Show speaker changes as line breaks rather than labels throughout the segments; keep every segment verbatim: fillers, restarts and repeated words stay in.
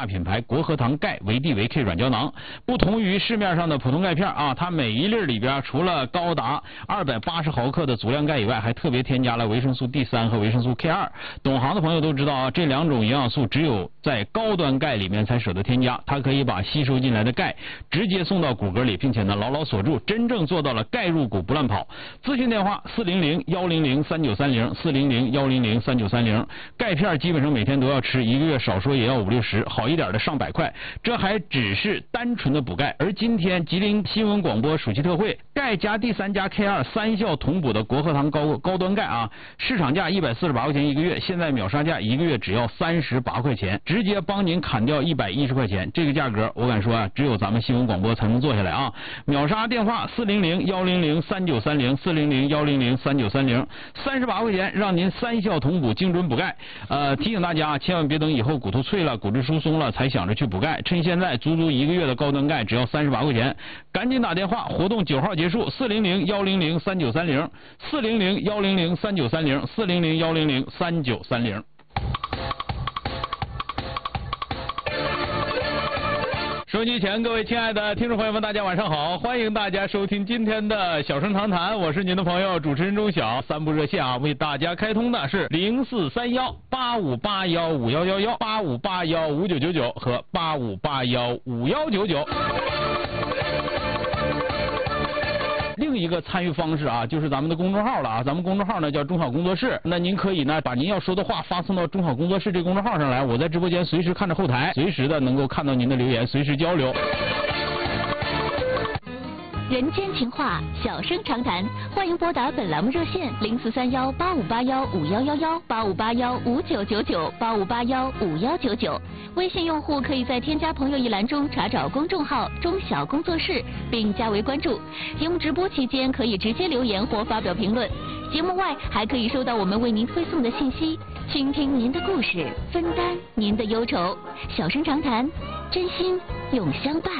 大品牌国和堂钙维 D 维 K 软胶囊。不同于市面上的普通钙片啊，它每一粒里边除了高达二百八十毫克的足量钙以外，还特别添加了维生素 D 三和维生素 K 二。懂行的朋友都知道啊，这两种营养素只有在高端钙里面才舍得添加，它可以把吸收进来的钙直接送到骨骼里，并且呢牢牢锁住，真正做到了钙入骨不乱跑。咨询电话四零零幺零零三九三零四零零幺零零三九三零。钙片基本上每天都要吃，一个月少说也要五六十，好一点的上百块。这还只是单纯的补钙，而今天吉林新闻广播暑期特惠，钙加 D 三加 K 二三效同补的国和堂高高端钙啊，市场价一百四十八块钱一个月，现在秒杀价一个月只要三十八块钱，直接帮您砍掉一百一十块钱。这个价格我敢说啊，只有咱们新闻广播才能做下来啊！秒杀电话四零零幺零零三九三零四零零幺零零三九三零，三十八块钱让您三效同补，精准补钙。呃，提醒大家千万别等以后骨头脆了、骨质疏松了才想着去补钙，趁现在足足一个月的高端钙只要三十八块钱，赶紧打电话！活动九号结束，四零零幺零零三九三零，四零零幺零零三九三零，四零零幺零零三九三零。收音机前各位亲爱的听众朋友们，大家晚上好，欢迎大家收听今天的小声长谈，我是您的朋友主持人钟晓。三部热线啊，为大家开通的是零四三幺八五八幺五幺幺幺、八五八幺五九九九和八五八幺五幺九九。另一个参与方式啊，就是咱们的公众号了啊，咱们公众号呢叫中好工作室，那您可以呢把您要说的话发送到中好工作室这公众号上来，我在直播间随时看着后台，随时的能够看到您的留言，随时交流。
人间情话，小声长谈，欢迎拨打本栏目热线零四三幺八五八幺五幺幺幺、八五八幺五九九九、八五八幺五幺九九。微信用户可以在添加朋友一栏中查找公众号中小工作室，并加为关注。节目直播期间可以直接留言或发表评论，节目外还可以收到我们为您推送的信息，倾听您的故事，分担您的忧愁。小声长谈，真心永相伴。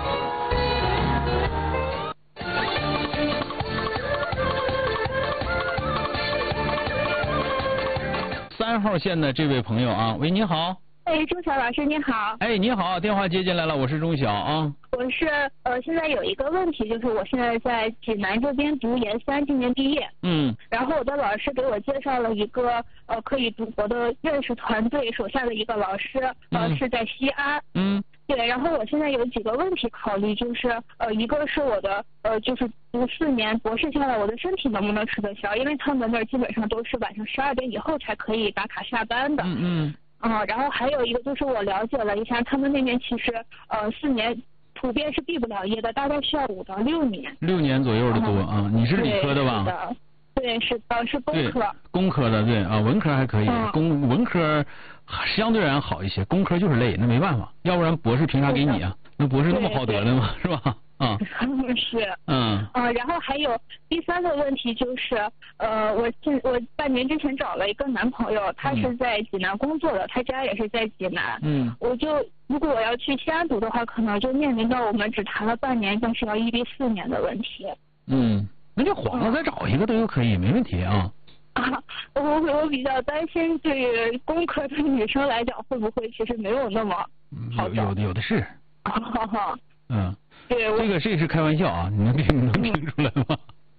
三号线的这位朋友啊，喂，你好。
哎，钟晓老师你好。
哎，你好，电话接进来了，我是钟晓啊。
我是呃，现在有一个问题，就是我现在在济南这边读研三，今年毕业。嗯。然后我的老师给我介绍了一个呃可以读博的认识团队手下的一个老师，呃、嗯、是在西安。嗯。对，然后我现在有几个问题考虑，就是呃，一个是我的呃，就是读四年博士下来，我的身体能不能吃得消？因为他们那儿基本上都是晚上十二点以后才可以打卡下班的。嗯嗯。啊，然后还有一个就是我了解了一下，他们那边其实呃四年普遍是毕不了业的，大概需要五到六年。六年左右的多啊，你是理科的吧？对的，对，是呃是工科。
工科的对啊，文科还可以，嗯、工文科相对而言好一些，工科就是累，那没办法，要不然博士凭啥给你啊？那博士那么好得的吗？是吧？啊，
是，
嗯，
啊，然后还有第三个问题就是，呃，我近我半年之前找了一个男朋友，他是在济南工作的，他家也是在济南，嗯，我就如果我要去西安读的话，可能就面临到我们只谈了半年，但是要异地四年的问题。
嗯，那就黄了再找一个都有可以，没问题啊。
啊，我我比较担心，对于工科的女生来讲，会不会其实没有那么好找？
有有的有的是。
哈哈。
嗯。
对，
这个这是开玩笑啊，你能听你能听出来吗？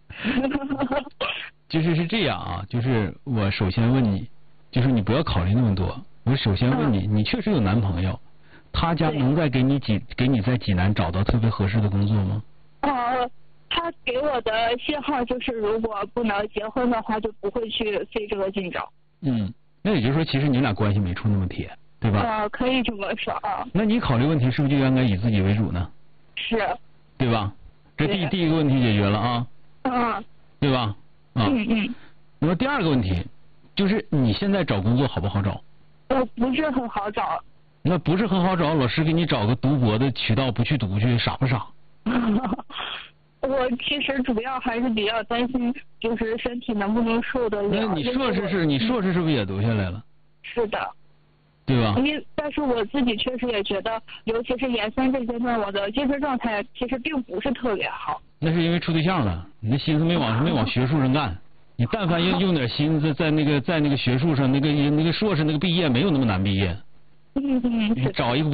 就是是这样啊，就是我首先问你，就是你不要考虑那么多，我首先问你，嗯、你确实有男朋友，他家能再给你济给你在济南找到特别合适的工作吗？
呃，他给我的信号就是，如果不能结婚的话，就不会去费这个劲找。嗯，
那也就是说，其实你俩关系没处那么铁，对吧？
啊、呃，可以这么说啊。
那你考虑问题是不是就应该以自己为主呢？
是，
对吧？这第第一个问题解决了啊，嗯，对吧？啊，
嗯嗯。
那么第二个问题，就是你现在找工作好不好找？
呃，不是很好找。
那不是很好找，老师给你找个读博的渠道，不去读去，傻不傻？
我其实主要还是比较担心，就是身体能不能受得了。
那你硕士是你硕士是不是也读下来了？
是的。
对吧？
因但是我自己确实也觉得，尤其是研三这阶段，我的精神状态其实并不是特别好。
那是因为处对象了，你的心思没往没往学术上干。你但凡用用点心思在那个在那个学术上，那个那个硕士那个毕业没有那么难毕业。
嗯嗯，
你找一个。